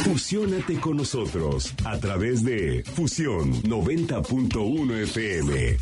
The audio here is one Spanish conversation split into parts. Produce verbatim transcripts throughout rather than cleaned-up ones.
Fusiónate con nosotros a través de Fusión noventa punto uno F M.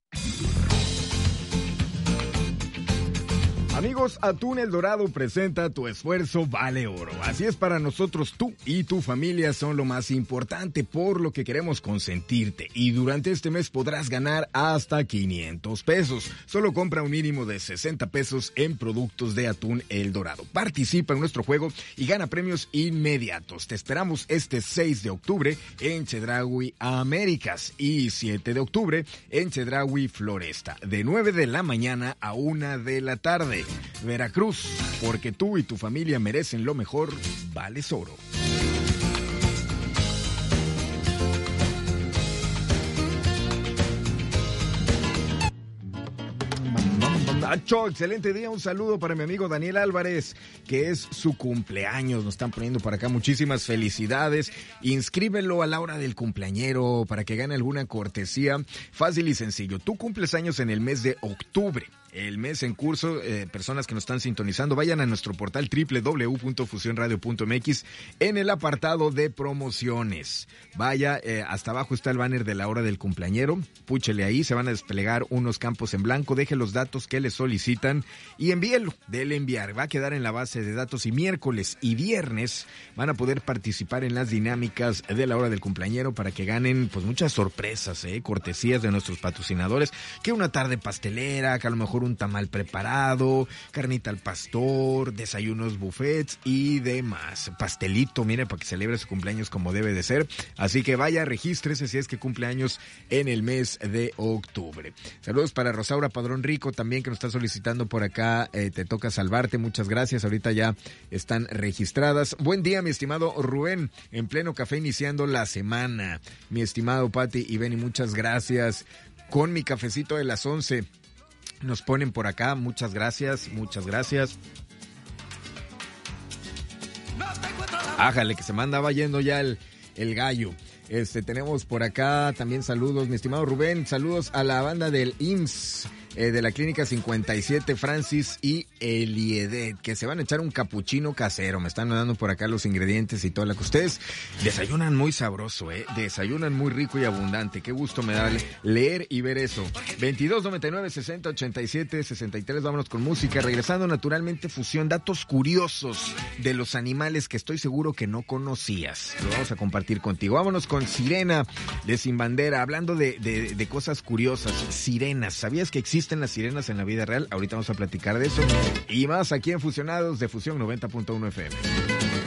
Amigos, Atún El Dorado presenta Tu esfuerzo vale oro. Así es, para nosotros tú y tu familia son lo más importante, por lo que queremos consentirte. Y durante este mes podrás ganar hasta quinientos pesos. Solo compra un mínimo de sesenta pesos en productos de Atún El Dorado. Participa en nuestro juego y gana premios inmediatos. Te esperamos este seis de octubre en Chedraui Américas y siete de octubre en Chedraui Floresta, de nueve de la mañana a una de la tarde. Veracruz, porque tú y tu familia merecen lo mejor, vales oro. Nacho, excelente día, un saludo para mi amigo Daniel Álvarez, que es su cumpleaños, nos están poniendo por acá muchísimas felicidades. Inscríbelo a la hora del cumpleañero para que gane alguna cortesía, fácil y sencillo. Tú cumples años en el mes de octubre. El mes en curso, eh, personas que nos están sintonizando, vayan a nuestro portal doble u doble u doble u punto fusión radio punto m x en el apartado de promociones. Vaya, eh, hasta abajo está el banner de la hora del cumpleañero, púchele ahí, se van a desplegar unos campos en blanco, deje los datos que le solicitan y envíelo, déle enviar, va a quedar en la base de datos y miércoles y viernes van a poder participar en las dinámicas de la hora del cumpleañero para que ganen pues muchas sorpresas, eh, cortesías de nuestros patrocinadores, que una tarde pastelera, que a lo mejor un tamal preparado, carnita al pastor, desayunos buffets y demás. Pastelito, mire, para que celebre su cumpleaños como debe de ser. Así que vaya, regístrese si es que cumpleaños en el mes de octubre. Saludos para Rosaura Padrón Rico también, que nos está solicitando por acá. Eh, te toca salvarte, muchas gracias. Ahorita ya están registradas. Buen día, mi estimado Rubén, en pleno café iniciando la semana. Mi estimado Pati y Benny, muchas gracias. Con mi cafecito de las once. Nos ponen por acá, muchas gracias, muchas gracias. Ájale, que se me andaba yendo ya el, el gallo. Este, tenemos por acá también saludos, mi estimado Rubén, saludos a la banda del I M S S, eh, de la Clínica cincuenta y siete, Francis y Eliedet, que se van a echar un capuchino casero. Me están dando por acá los ingredientes y toda la que ustedes desayunan muy sabroso, eh, desayunan muy rico y abundante. Qué gusto me da leer y ver eso. veintidós noventa y nueve sesenta ochenta y siete sesenta y tres, vámonos con música. Regresando naturalmente, Fusión, datos curiosos de los animales que estoy seguro que no conocías. Lo vamos a compartir contigo. Vámonos con Sirena de Sin Bandera, hablando de, de, de cosas curiosas. Sirenas, ¿sabías que existen las sirenas en la vida real? Ahorita vamos a platicar de eso y más aquí en Fusionados de Fusión noventa punto uno F M.